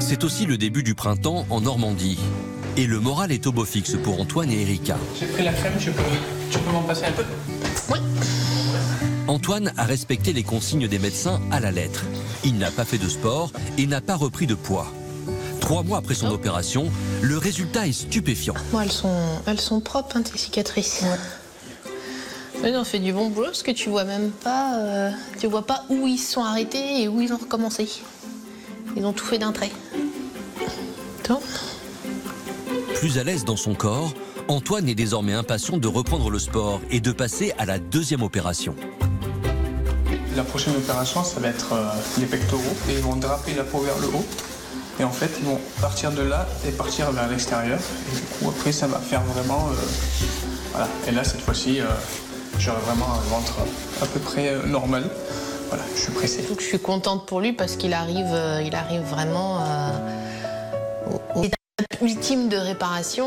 C'est aussi le début du printemps en Normandie. Et le moral est au beau fixe pour Antoine et Erika. J'ai pris la crème, tu peux m'en passer un peu? Oui. Antoine a respecté les consignes des médecins à la lettre. Il n'a pas fait de sport et n'a pas repris de poids. 3 mois après son opération, le résultat est stupéfiant. Moi, elles sont propres, hein, tes cicatrices. Ouais. Mais on fait du bon boulot parce que tu vois même pas, tu vois pas où ils se sont arrêtés et où ils ont recommencé. Ils ont tout fait d'un trait. Attends. Plus à l'aise dans son corps, Antoine est désormais impatient de reprendre le sport et de passer à la 2e opération. La prochaine opération, ça va être les pectoraux et ils vont draper la peau vers le haut. Et en fait, ils vont partir de là et partir vers l'extérieur. Et du coup, après, ça va faire vraiment... voilà. Et là, cette fois-ci, j'aurai vraiment un ventre à peu près normal. Voilà, je suis pressé. Donc, je suis contente pour lui parce qu'il arrive vraiment au état ultime de réparation.